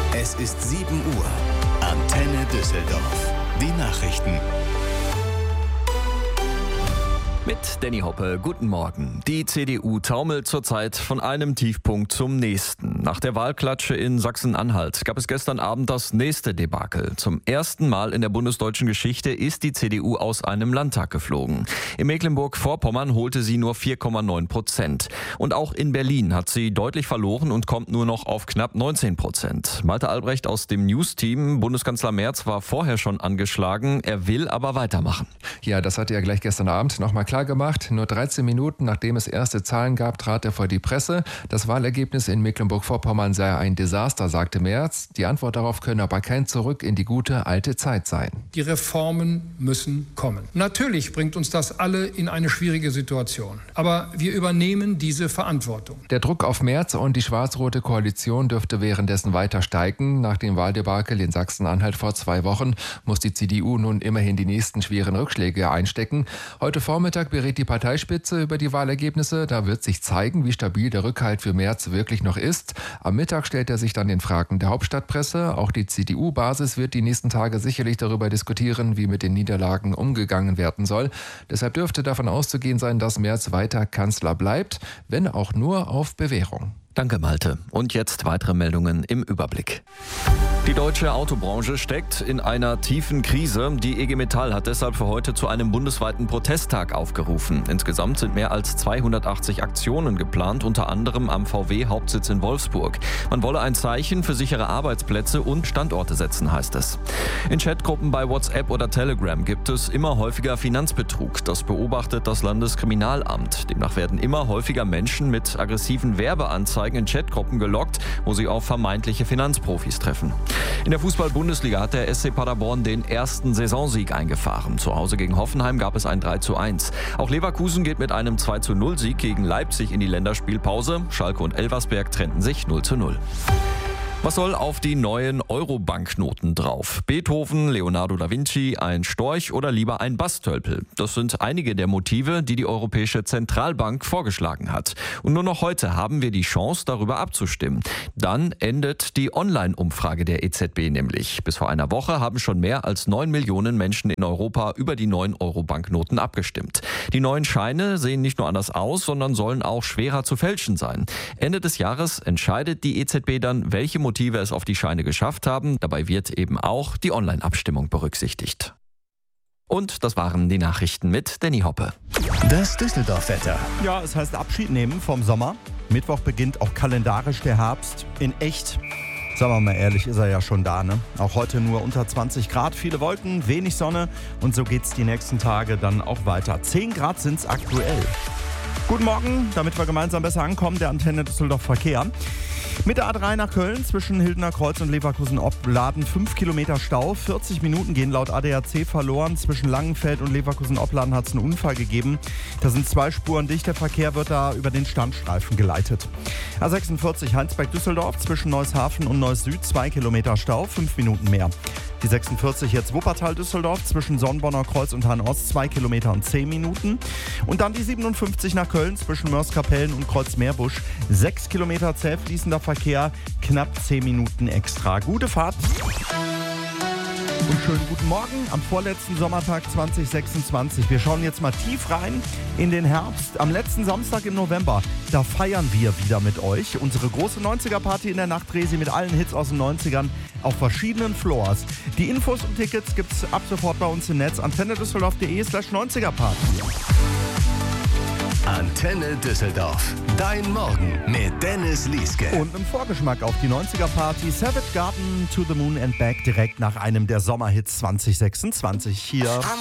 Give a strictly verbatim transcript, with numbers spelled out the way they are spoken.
Es ist sieben Uhr. Antenne Düsseldorf. Die Nachrichten. Mit Danny Hoppe, guten Morgen. Die C D U taumelt zurzeit von einem Tiefpunkt zum nächsten. Nach der Wahlklatsche in Sachsen-Anhalt gab es gestern Abend das nächste Debakel. Zum ersten Mal in der bundesdeutschen Geschichte ist die C D U aus einem Landtag geflogen. In Mecklenburg-Vorpommern holte sie nur vier Komma neun Prozent. Und auch in Berlin hat sie deutlich verloren und kommt nur noch auf knapp neunzehn Prozent. Malte Albrecht aus dem News-Team. Bundeskanzler Merz war vorher schon angeschlagen. Er will aber weitermachen. Ja, das hat er gleich gestern Abend nochmal klar gemacht. Nur dreizehn Minuten nachdem es erste Zahlen gab, trat er vor die Presse. Das Wahlergebnis in Mecklenburg-Vorpommern sei ein Desaster, sagte Merz. Die Antwort darauf könne aber kein Zurück in die gute alte Zeit sein. Die Reformen müssen kommen. Natürlich bringt uns das alle in eine schwierige Situation. Aber wir übernehmen diese Verantwortung. Der Druck auf Merz und die schwarz-rote Koalition dürfte währenddessen weiter steigen. Nach dem Wahldebakel in Sachsen-Anhalt vor zwei Wochen muss die C D U nun immerhin die nächsten schweren Rückschläge einstecken. Heute Vormittag berät die Parteispitze über die Wahlergebnisse. Da wird sich zeigen, wie stabil der Rückhalt für Merz wirklich noch ist. Am Mittag stellt er sich dann den Fragen der Hauptstadtpresse. Auch die C D U-Basis wird die nächsten Tage sicherlich darüber diskutieren, wie mit den Niederlagen umgegangen werden soll. Deshalb dürfte davon auszugehen sein, dass Merz weiter Kanzler bleibt, wenn auch nur auf Bewährung. Danke, Malte. Und jetzt weitere Meldungen im Überblick. Die deutsche Autobranche steckt in einer tiefen Krise. Die I G Metall hat deshalb für heute zu einem bundesweiten Protesttag aufgerufen. Insgesamt sind mehr als zweihundertachtzig Aktionen geplant, unter anderem am V W-Hauptsitz in Wolfsburg. Man wolle ein Zeichen für sichere Arbeitsplätze und Standorte setzen, heißt es. In Chatgruppen bei WhatsApp oder Telegram gibt es immer häufiger Finanzbetrug. Das beobachtet das Landeskriminalamt. Demnach werden immer häufiger Menschen mit aggressiven Werbeanzeigen in Chatgruppen gelockt, wo sie auf vermeintliche Finanzprofis treffen. In der Fußball-Bundesliga hat der S C Paderborn den ersten Saisonsieg eingefahren. Zu Hause gegen Hoffenheim gab es ein drei zu eins. Auch Leverkusen geht mit einem zwei zu null Sieg gegen Leipzig in die Länderspielpause. Schalke und Elversberg trennten sich null zu null. Was soll auf die neuen Euro-Banknoten drauf? Beethoven, Leonardo da Vinci, ein Storch oder lieber ein Bastölpel? Das sind einige der Motive, die die Europäische Zentralbank vorgeschlagen hat. Und nur noch heute haben wir die Chance, darüber abzustimmen. Dann endet die Online-Umfrage der E Z B nämlich. Bis vor einer Woche haben schon mehr als neun Millionen Menschen in Europa über die neuen Euro-Banknoten abgestimmt. Die neuen Scheine sehen nicht nur anders aus, sondern sollen auch schwerer zu fälschen sein. Ende des Jahres entscheidet die E Z B dann, welche Motive Motive es auf die Scheine geschafft haben. Dabei wird eben auch die Online-Abstimmung berücksichtigt. Und das waren die Nachrichten mit Danny Hoppe. Das Düsseldorf-Wetter. Ja, es heißt Abschied nehmen vom Sommer. Mittwoch beginnt auch kalendarisch der Herbst. In echt, sagen wir mal ehrlich, ist er ja schon da, ne? Auch heute nur unter zwanzig Grad, viele Wolken, wenig Sonne. Und so geht's die nächsten Tage dann auch weiter. zehn Grad sind's aktuell. Guten Morgen, damit wir gemeinsam besser ankommen, der Antenne Düsseldorf Verkehr. Mit der A drei nach Köln zwischen Hildener Kreuz und Leverkusen-Opladen fünf Kilometer Stau. vierzig Minuten gehen laut A D A C verloren. Zwischen Langenfeld und Leverkusen-Opladen hat es einen Unfall gegeben. Da sind zwei Spuren dicht. Der Verkehr wird da über den Standstreifen geleitet. A sechsundvierzig Heinsberg-Düsseldorf zwischen Neußhafen und Neuss-Süd zwei Kilometer Stau, fünf Minuten mehr. Die sechsundvierzig jetzt Wuppertal-Düsseldorf zwischen Sonnenbonner Kreuz und Hahn-Ost zwei Kilometer und zehn Minuten. Und dann die siebenundfünfzig nach Köln zwischen Mörs-Kapellen und Kreuz-Meerbusch. sechs Kilometer zäh fließender Verkehr, knapp zehn Minuten extra. Gute Fahrt. Und schönen guten Morgen am vorletzten Sommertag zwanzig sechsundzwanzig. Wir schauen jetzt mal tief rein in den Herbst. Am letzten Samstag im November, da feiern wir wieder mit euch. Unsere große neunziger-Party in der Nachtresi mit allen Hits aus den neunzigern auf verschiedenen Floors. Die Infos und Tickets gibt's ab sofort bei uns im Netz. antenne düsseldorf punkt de slash neunziger Party. Antenne Düsseldorf. Dein Morgen mit Dennis Lieske. Und im Vorgeschmack auf die neunziger-Party Savage Garden to the Moon and Back direkt nach einem der Sommerhits zwanzig sechsundzwanzig hier.